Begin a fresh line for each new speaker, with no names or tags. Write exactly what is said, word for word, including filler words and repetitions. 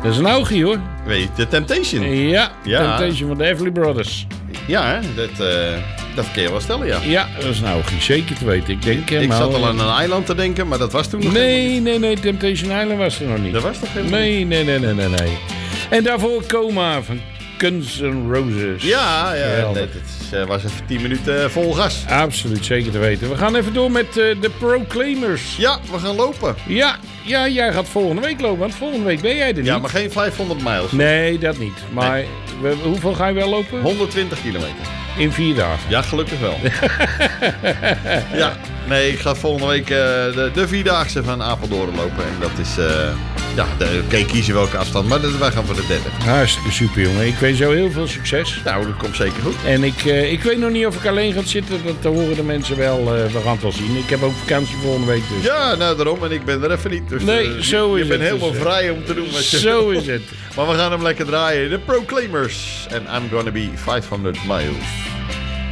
Dat is een oogje hoor.
Weet je, de Temptation.
Ja,
Ja.
Temptation van de Everly Brothers.
Ja, hè, dat, uh, dat kun je wel stellen, ja.
Ja, dat is een oogje. Zeker te weten. Ik denk
Ik
helemaal...
zat al aan een eiland te denken, maar dat was toen nog
Nee,
helemaal
nee, nee. Temptation Island was er nog niet.
niet. Dat was toch helemaal
Nee,
niet?
nee, nee, nee, nee, nee. En daarvoor Coma van Guns N' Roses.
Ja, ja,
Geweldig.
nee, het uh, was even tien minuten vol gas.
Absoluut, zeker te weten. We gaan even door met uh, de Proclaimers.
Ja, we gaan lopen.
Ja, ja, jij gaat volgende week lopen, want volgende week ben jij er niet.
Ja, maar geen vijfhonderd miles.
Nee, dat niet. Maar
Nee.
we, hoeveel ga je wel lopen?
honderdtwintig kilometer.
In vier dagen.
Ja, gelukkig wel. Ja, nee, ik ga volgende week uh, de, de Vierdaagse van Apeldoorn lopen. En dat is, uh, ja, de, kun je kiezen welke afstand, maar dat, wij gaan voor de derde.
Hartstikke super, jongen. Ik wens jou heel veel succes.
Nou, dat komt zeker goed.
En ik, uh, ik weet nog niet of ik alleen ga zitten. Dat horen de mensen wel. Uh, we gaan het wel zien. Ik heb ook vakantie volgende week dus.
Ja, nou daarom. En ik ben er even niet. Dus,
Nee,
uh,
zo
je,
is
je bent
het.
helemaal
Dus, uh,
vrij om te doen wat je
Zo
wil.
is het.
Maar we gaan hem lekker draaien. De Proclaimers. En I'm gonna be vijfhonderd miles.